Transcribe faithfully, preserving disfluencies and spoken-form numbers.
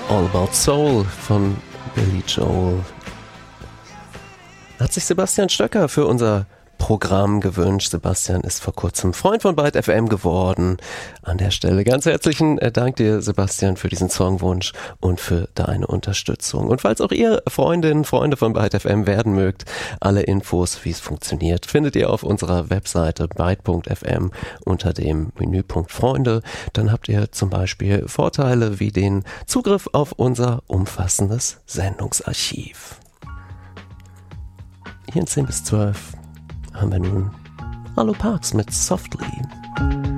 All About Soul von Billy Joel. Hat sich Sebastian Stöcker für unser Programm gewünscht. Sebastian ist vor kurzem Freund von Byte F M geworden. An der Stelle ganz herzlichen Dank dir, Sebastian, für diesen Songwunsch und für deine Unterstützung. Und falls auch ihr Freundinnen, Freunde von Byte F M werden mögt, alle Infos, wie es funktioniert, findet ihr auf unserer Webseite byte punkt f m unter dem Menüpunkt Freunde. Dann habt ihr zum Beispiel Vorteile wie den Zugriff auf unser umfassendes Sendungsarchiv. Hier in zehn bis zwölf haben wir nun Arlo Parks mit Softly.